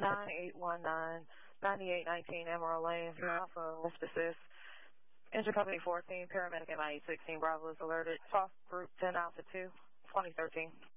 9819 Emerald Lane, Alpha, West Assist. Engine Company 14, paramedic at 9816, Bravo is alerted. Talk Group 10 Alpha 2, 2013.